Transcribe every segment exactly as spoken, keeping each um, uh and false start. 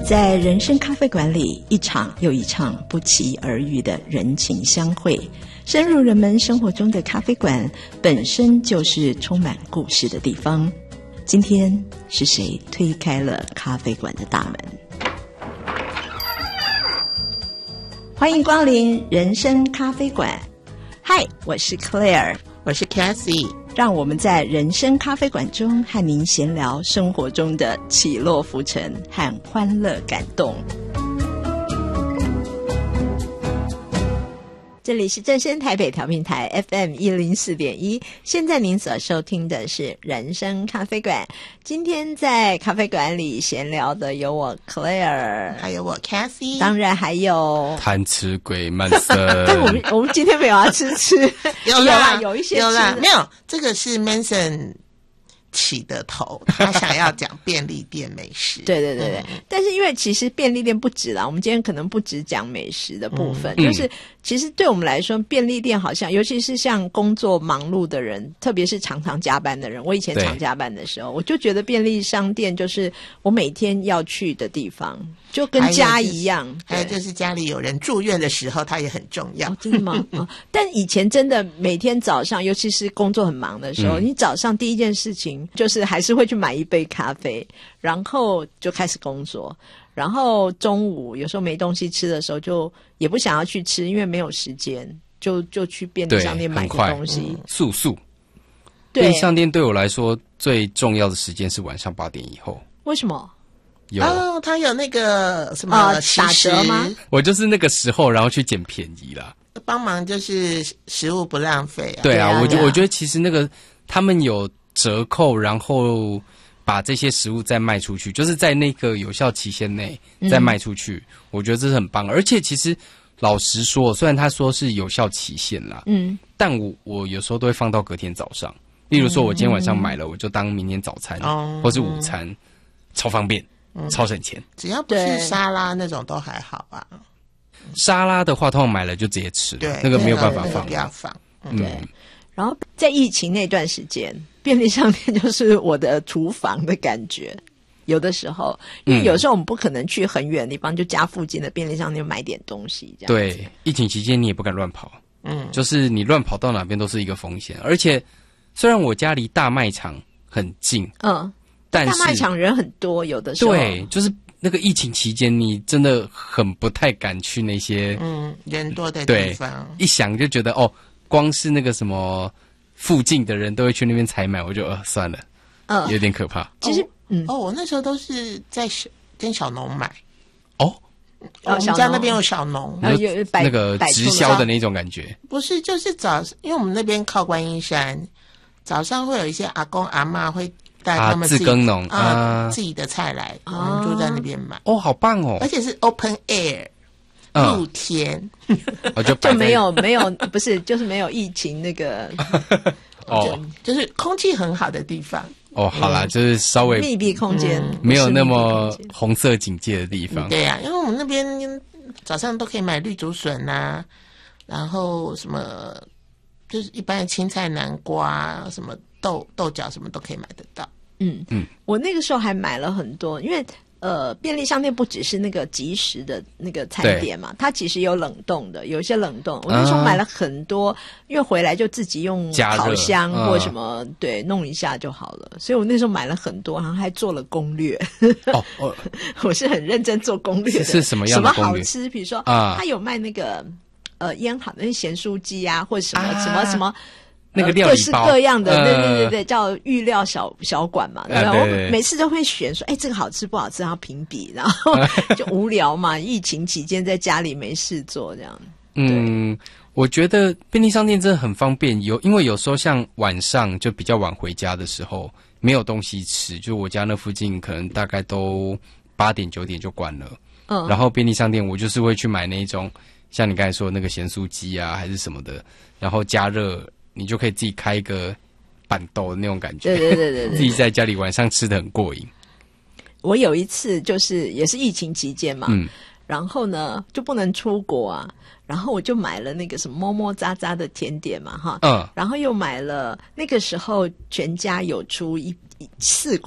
在人生咖啡馆里，一场又一场不期而遇的人情相会，深入人们生活中的咖啡馆本身就是充满故事的地方。今天是谁推开了咖啡馆的大门？欢迎光临人生咖啡馆。嗨，我是 Claire， 我是 Cassie， 让我们在人生咖啡馆中和您闲聊生活中的起落浮沉和欢乐感动。这里是正声台北调频台 F M 一零四点一，现在您所收听的是人生咖啡馆。今天在咖啡馆里闲聊的有我 Claire， 还有我 Cassie， 当然还有贪吃鬼曼森。 但我们我们今天没有要吃吃， 有啦， 有一些有啦，没有，这个是 Manson起的头，他想要讲便利店美食。 对对对对、嗯，但是因为其实便利店不止啦，我们今天可能不只讲美食的部分， 嗯、 就是其实对我们来说，便利店好像，尤其是像工作忙碌的人，特别是常常加班的人，我以前常加班的时候，我就觉得便利商店就是我每天要去的地方，就跟家一样。 还有、就是、还有就是家里有人住院的时候，它也很重要。 哦、真的吗、哦？但以前真的每天早上，尤其是工作很忙的时候、嗯，你早上第一件事情就是还是会去买一杯咖啡，然后就开始工作。然后中午有时候没东西吃的时候，就也不想要去吃，因为没有时间，就就去便利商店买个东西。 嗯、速速。便利商店对我来说最重要的时间是晚上八点以后。 为什么？ 有哦，他有那个什么、呃、 打折吗？ 我就是那个时候，然后去捡便宜啦， 帮忙就是食物不浪费啊。 对啊， 对啊我觉我觉得其实那个他们有折扣，然后把这些食物再卖出去，就是在那个有效期限内再卖出去、嗯、我觉得这是很棒。而且其实老实说，虽然他说是有效期限啦，嗯，但我我有时候都会放到隔天早上。例如说我今天晚上买了、嗯、我就当明天早餐、嗯、或是午餐、嗯、超方便、嗯、超省钱。 只要不是沙拉那种都还好啊。 沙拉的话通常买了就直接吃了， 对， 那个没有办法放、那个、 不要放、 嗯、对。然后在疫情那段时间，便利商店就是我的厨房的感觉。有的时候，因为有时候我们不可能去很远的地方，就家附近的便利商店买点东西这样。 对，疫情期间你也不敢乱跑，嗯，就是你乱跑到哪边都是一个风险。而且虽然我家离大卖场很近，嗯，但是大卖场人很多，有的时候对，就是那个疫情期间，你真的很不太敢去那些嗯人多的地方。 一想就觉得哦。光是那个什么附近的人都会去那边采买，我就呃算了，嗯，有点可怕。 其实，嗯，哦，我那时候都是在跟小农买。 哦， 哦，我们家那边有小农， 然后有那个直销的那种感觉。 不是，就是早，因为我们那边靠观音山，早上会有一些阿公阿嬷会带他们自己、啊、自耕农啊、 呃、自己的菜来，我们就在那边买。 哦，好棒哦！ 而且是 open air。露天、 嗯哦、就, 就没有没有不是就是没有疫情那个哦，就是空气很好的地方哦。好啦、嗯、就是稍微密闭空间、嗯、 没有那么红色警戒的地方、 嗯、对啊，因为我们那边早上都可以买绿竹笋啊，然后什么就是一般的青菜南瓜什么豆豆角什么都可以买得到。 嗯嗯，我那个时候还买了很多，因为呃，便利商店不只是那个即食的那个餐点嘛，它其实有冷冻的，有一些冷冻。我那时候买了很多，啊、因为回来就自己用烤箱或什么、嗯、对弄一下就好了。所以我那时候买了很多，然后还做了攻略。哦哦，我是很认真做攻略的。 是什么样的攻略？ 什么好吃？比如说啊，它有卖那个呃腌好的那咸酥鸡啊，或者什么、啊、什么什么。 那个料理包、 呃、各式各样的，对、呃、对对对，叫预料小小馆嘛，对吧、呃？我每次都会选说，哎，这个好吃不好吃，然后评比，然后就无聊嘛。疫情期间在家里没事做，这样。 嗯，我觉得便利商店真的很方便，有因为有时候像晚上就比较晚回家的时候，没有东西吃，就我家那附近可能大概都八点九点就关了。嗯，然后便利商店我就是会去买那种像你刚才说的那个咸酥鸡啊，还是什么的，然后加热。你就可以自己开一个板豆的那种感觉， 对对对 对, 对， 自己在家里晚上吃得很过瘾。 我有一次就是也是疫情期间嘛，嗯，然后呢就不能出国啊，然后我就买了那个什么么么喳喳的甜点嘛，哈，嗯，然后又买了那个时候全家有出一一四款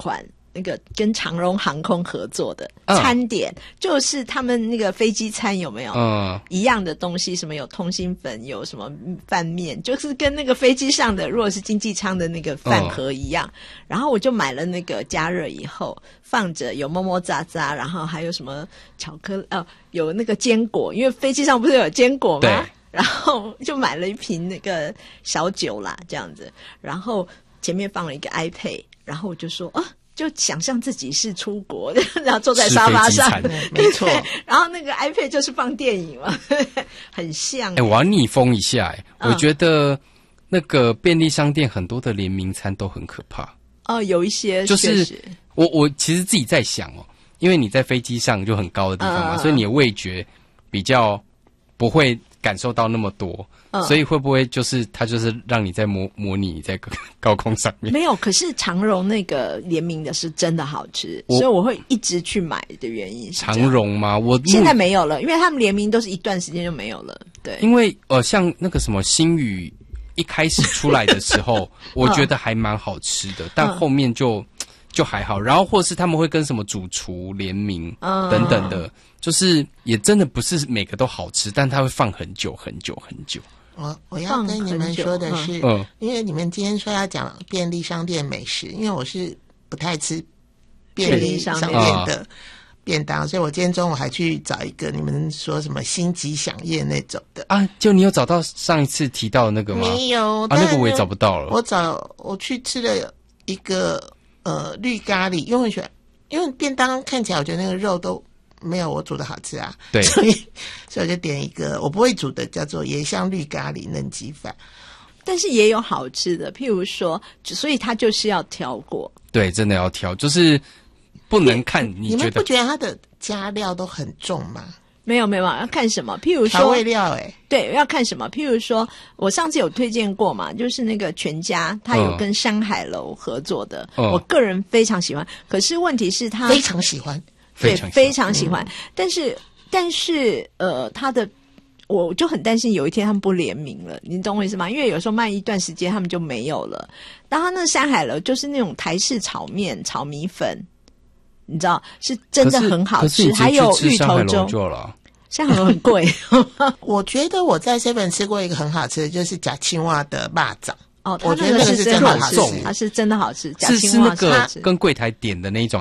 那个跟长荣航空合作的、 嗯、 餐点，就是他们那个飞机餐有没有？ 嗯， 一样的东西，什么有通心粉，有什么饭面，就是跟那个飞机上的，如果是经济舱的那个饭盒一样。嗯、然后我就买了那个加热以后，放着有么么喳喳，然后还有什么巧克力，哦，有那个坚果，因为飞机上不是有坚果吗？ 对。 然后就买了一瓶那个小酒啦，这样子。然后前面放了一个 iPad， 然后我就说啊。就想象自己是出国的，然后坐在沙发上， 没错。 然后那个 iPad 就是放电影嘛，很像。 哎、欸，我要逆风一下、欸，哎、嗯，我觉得那个便利商店很多的联名餐都很可怕。 哦，有一些就是我我其实自己在想哦，因为你在飞机上就很高的地方嘛，嗯、所以你的味觉比较不会感受到那么多。嗯、所以会不会就是它就是让你在模模拟你在高空上面？ 没有，可是长荣那个联名的是真的好吃，所以我会一直去买的原因是长荣吗？我现在没有了，因为他们联名都是一段时间就没有了。对， 因为呃，像那个什么星宇一开始出来的时候，我觉得还蛮好吃的，嗯、但后面就就还好。然后或是他们会跟什么主厨联名、嗯、等等的，就是也真的不是每个都好吃，但它会放很久很久很久。 我我要跟你们说的是，嗯、因为你们今天说要讲便利商店美食，因为我是不太吃便利商店的便当，所以我今天中午还去找一个你们说什么星级享宴那种的啊。就你有找到上一次提到的那个吗？ 没有啊，那个我也找不到了。 我找我去吃了一个呃绿咖喱，因为我喜欢，因为便当看起来我觉得那个肉都没有我煮的好吃啊， 对， 所以所以我就点一个我不会煮的，叫做椰香绿咖喱嫩鸡饭。 但是也有好吃的，譬如说，所以它就是要挑过。 对，真的要挑，就是不能看你觉得。 你们不觉得它的加料都很重吗？ 没有没有，要看什么？譬如说调味料、欸，哎， 对，要看什么？譬如说，我上次有推荐过嘛，就是那个全家，它有跟山海楼合作的，嗯、我个人非常喜欢。可是问题是它非常喜欢。 对，非常喜欢，嗯、但是但是呃，他的我就很担心有一天他们不联名了，你懂我意思吗？因为有时候卖一段时间他们就没有了。然后那山海楼就是那种台式炒面、炒米粉，你知道是真的很好吃，还有芋头粥。山海楼很贵， 我觉得我在 seven 吃过一个很好吃的，就是假青蛙的蚂蚱。 哦， 我觉得那个是真的好吃， 它是真的好吃， 是是那个跟柜台点的那一种。